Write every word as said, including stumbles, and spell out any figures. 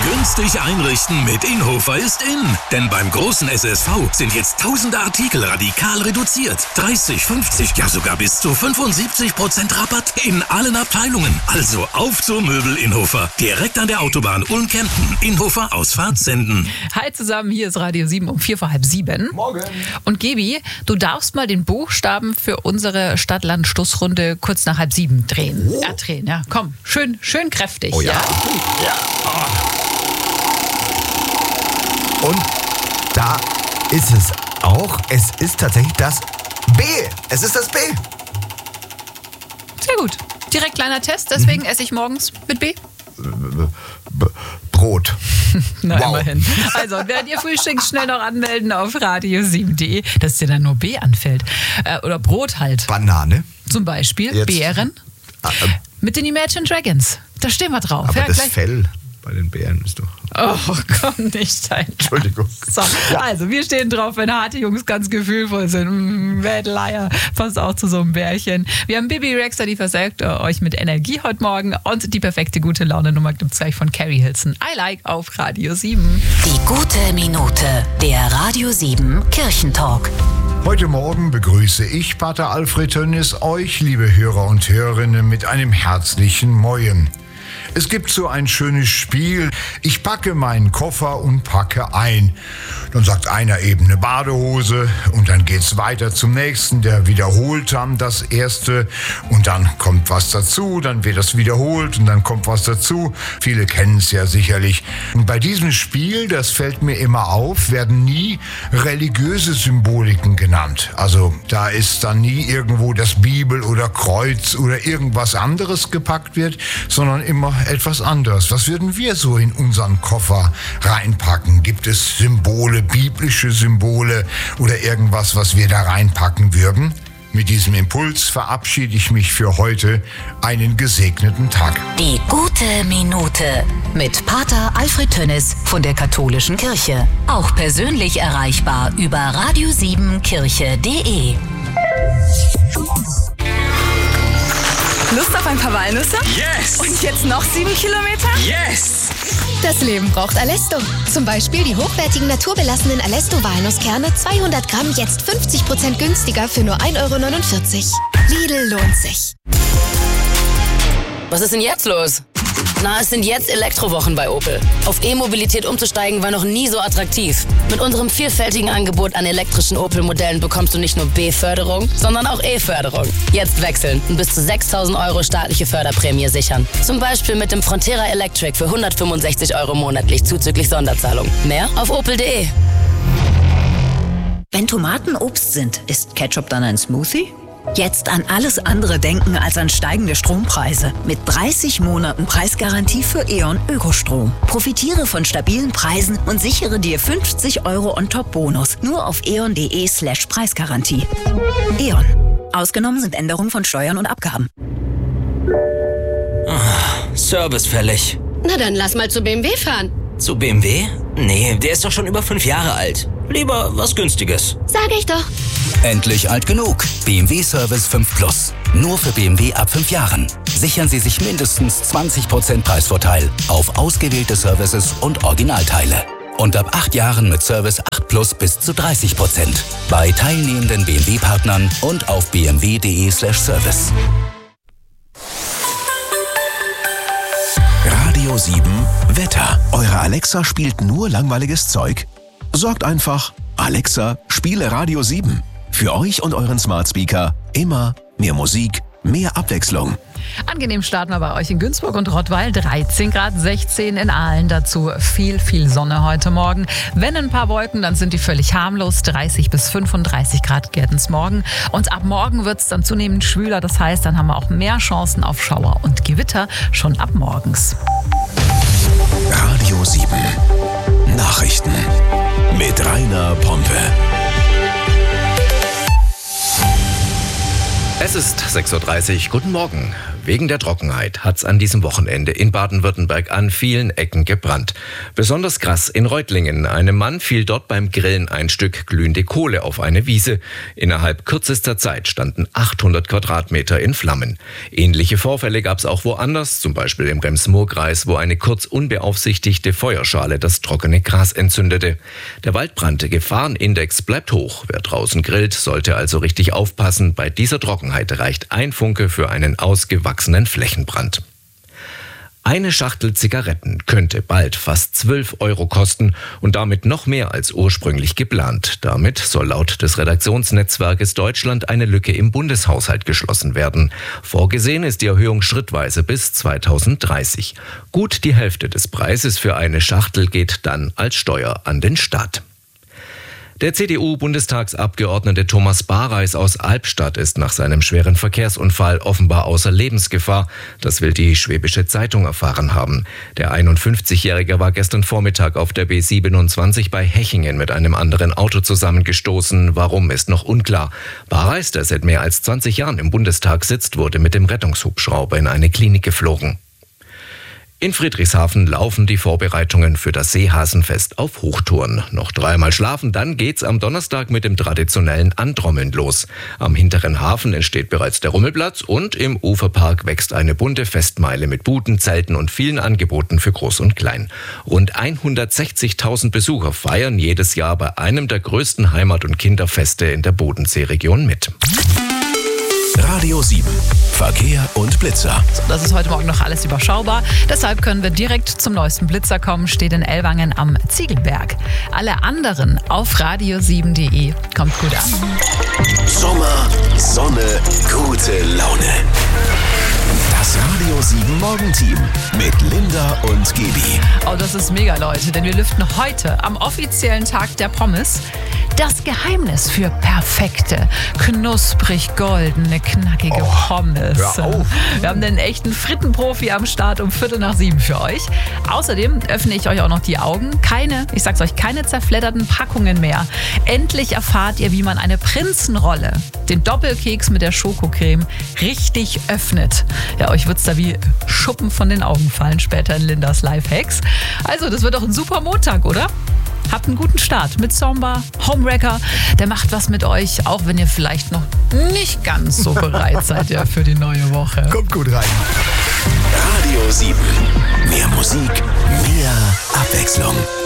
Günstig einrichten mit Inhofer ist in. Denn beim großen S S V sind jetzt tausende Artikel radikal reduziert. dreißig, fünfzig, ja sogar bis zu fünfundsiebzig Prozent Rabatt in allen Abteilungen. Also auf zur Möbel Inhofer. Direkt an der Autobahn Ulm-Kempten. Inhofer Ausfahrt Senden. Hi zusammen, hier ist Radio sieben um vier vor halb sieben. Morgen. Und Gebi, du darfst mal den Buchstaben für unsere Stadt-Land-Stussrunde kurz nach halb sieben drehen. Oh. Ja, drehen, ja. Komm, schön, schön kräftig. Oh ja. ja? ja. Und da ist es auch. Es ist tatsächlich das B. Es ist das B. Sehr gut. Direkt kleiner Test, deswegen mhm. esse ich morgens mit B. B- Brot. Na, wow. immerhin. Also, während ihr frühstückt, schnell noch anmelden auf radio sieben punkt de, dass dir dann nur B anfällt. Äh, oder Brot halt. Banane. Zum Beispiel Jetzt. Beeren Ah, äh, mit den Imagine Dragons. Da stehen wir drauf. aber ja, das gleich. Fell bei den Bären ist doch... Oh, komm nicht dein. Entschuldigung. So, Ja. also wir stehen drauf, wenn harte Jungs ganz gefühlvoll sind. Mm, Mädleier, passt auch zu so einem Bärchen. Wir haben Bibi Rexha, die versorgt äh, euch mit Energie heute Morgen. Und die perfekte gute Laune-Nummer gibt es gleich von Carrie Hilson. I Like auf Radio sieben. Die gute Minute, der Radio sieben Kirchentalk. Heute Morgen begrüße ich, Pater Alfred Tönnis, euch, liebe Hörer und Hörerinnen, mit einem herzlichen Moin. Es gibt so ein schönes Spiel. Ich packe meinen Koffer und packe ein. Dann sagt einer eben eine Badehose und dann geht's weiter zum nächsten. Der wiederholt dann das erste und dann kommt was dazu. Dann wird das wiederholt und dann kommt was dazu. Viele kennen es ja sicherlich. Und bei diesem Spiel, das fällt mir immer auf, werden nie religiöse Symboliken genannt. Also da ist dann nie irgendwo das Bibel oder Kreuz oder irgendwas anderes gepackt wird, sondern immer etwas anderes. Was würden wir so in unseren Koffer reinpacken? Gibt es Symbole, biblische Symbole oder irgendwas, was wir da reinpacken würden? Mit diesem Impuls verabschiede ich mich für heute. Einen gesegneten Tag. Die gute Minute mit Pater Alfred Tönnis von der Katholischen Kirche. Auch persönlich erreichbar über radio sieben kirche punkt de. Lust auf ein paar Walnüsse? Yes! Und jetzt noch sieben Kilometer? Yes! Das Leben braucht Alesto. Zum Beispiel die hochwertigen naturbelassenen Alesto-Walnusskerne, zweihundert Gramm, jetzt fünfzig Prozent günstiger für nur ein Euro neunundvierzig. Lidl lohnt sich. Was ist denn jetzt los? Na, es sind jetzt Elektrowochen bei Opel. Auf E-Mobilität umzusteigen war noch nie so attraktiv. Mit unserem vielfältigen Angebot an elektrischen Opel-Modellen bekommst du nicht nur B-Förderung, sondern auch E-Förderung. Jetzt wechseln und bis zu sechstausend Euro staatliche Förderprämie sichern. Zum Beispiel mit dem Frontera Electric für hundertfünfundsechzig Euro monatlich zuzüglich Sonderzahlung. Mehr auf opel punkt de. Wenn Tomaten Obst sind, ist Ketchup dann ein Smoothie? Jetzt an alles andere denken als an steigende Strompreise. Mit dreißig Monaten Preisgarantie für E.ON Ökostrom. Profitiere von stabilen Preisen und sichere dir fünfzig Euro On-Top-Bonus. Nur auf eon.de slash Preisgarantie. E.ON. Ausgenommen sind Änderungen von Steuern und Abgaben. Oh, Service fällig. Na dann lass mal zu B M W fahren. Zu B M W? Nee, der ist doch schon über fünf Jahre alt. Lieber was Günstiges. Sag ich doch. Endlich alt genug. B M W Service fünf Plus. Nur für B M W ab fünf Jahren. Sichern Sie sich mindestens zwanzig Prozent Preisvorteil auf ausgewählte Services und Originalteile. Und ab acht Jahren mit Service acht Plus bis zu dreißig Prozent. Bei teilnehmenden B M W-Partnern und auf b m w punkt de slash service. Radio sieben Wetter. Eure Alexa spielt nur langweiliges Zeug? Sorgt einfach, Alexa, spiele Radio sieben. Für euch und euren Smart Speaker immer mehr Musik, mehr Abwechslung. Angenehm starten wir bei euch in Günzburg und Rottweil. dreizehn Grad, sechzehn in Aalen. Dazu viel, viel Sonne heute Morgen. Wenn ein paar Wolken, dann sind die völlig harmlos. dreißig bis fünfunddreißig Grad werden es morgen. Und ab morgen wird es dann zunehmend schwüler. Das heißt, dann haben wir auch mehr Chancen auf Schauer und Gewitter schon ab morgens. Radio sieben. Nachrichten mit Rainer Pompe. Es ist sechs Uhr dreißig. Guten Morgen. Wegen der Trockenheit hat's an diesem Wochenende in Baden-Württemberg an vielen Ecken gebrannt. Besonders krass in Reutlingen. Einem Mann fiel dort beim Grillen ein Stück glühende Kohle auf eine Wiese. Innerhalb kürzester Zeit standen achthundert Quadratmeter in Flammen. Ähnliche Vorfälle gab's auch woanders, zum Beispiel im Rems-Murr-Kreis, wo eine kurz unbeaufsichtigte Feuerschale das trockene Gras entzündete. Der Waldbrand Gefahrenindex bleibt hoch. Wer draußen grillt, sollte also richtig aufpassen. Bei dieser Trockenheit reicht ein Funke für einen ausgewachsenen Flächenbrand. Eine Schachtel Zigaretten könnte bald fast zwölf Euro kosten und damit noch mehr als ursprünglich geplant. Damit soll laut des Redaktionsnetzwerkes Deutschland eine Lücke im Bundeshaushalt geschlossen werden. Vorgesehen ist die Erhöhung schrittweise bis zweitausenddreißig. Gut die Hälfte des Preises für eine Schachtel geht dann als Steuer an den Staat. Der C D U-Bundestagsabgeordnete Thomas Bareis aus Albstadt ist nach seinem schweren Verkehrsunfall offenbar außer Lebensgefahr. Das will die Schwäbische Zeitung erfahren haben. Der einundfünfzigjährige war gestern Vormittag auf der B siebenundzwanzig bei Hechingen mit einem anderen Auto zusammengestoßen. Warum, ist noch unklar. Bareis, der seit mehr als zwanzig Jahren im Bundestag sitzt, wurde mit dem Rettungshubschrauber in eine Klinik geflogen. In Friedrichshafen laufen die Vorbereitungen für das Seehasenfest auf Hochtouren. Noch dreimal schlafen, dann geht's am Donnerstag mit dem traditionellen Antrommeln los. Am hinteren Hafen entsteht bereits der Rummelplatz und im Uferpark wächst eine bunte Festmeile mit Buden, Zelten und vielen Angeboten für Groß und Klein. Rund hundertsechzigtausend Besucher feiern jedes Jahr bei einem der größten Heimat- und Kinderfeste in der Bodenseeregion mit. Radio sieben. Verkehr und Blitzer. So, das ist heute Morgen noch alles überschaubar. Deshalb können wir direkt zum neuesten Blitzer kommen. Steht in Ellwangen am Ziegelberg. Alle anderen auf radio sieben punkt de. Kommt gut an. Sommer, Sonne, gute Laune. Das Radio sieben Morgenteam mit Linda und Gaby. Oh, das ist mega, Leute, denn wir lüften heute am offiziellen Tag der Pommes das Geheimnis für perfekte, knusprig goldene, knackige oh, Pommes. Hör auf. Wir haben den echten Frittenprofi am Start um Viertel nach sieben für euch. Außerdem öffne ich euch auch noch die Augen. Keine, ich sag's euch, keine zerfledderten Packungen mehr. Endlich erfahrt ihr, wie man eine Prinzenrolle, den Doppelkeks mit der Schokocreme, richtig öffnet. Ja, euch wird's da wie Schuppen von den Augen fallen später in Lindas Lifehacks. Also, das wird doch ein super Montag, oder? Habt einen guten Start mit Somba, Homewrecker. Der macht was mit euch, auch wenn ihr vielleicht noch nicht ganz so bereit seid ja, für die neue Woche. Kommt gut rein. Radio sieben. Mehr Musik, mehr Abwechslung.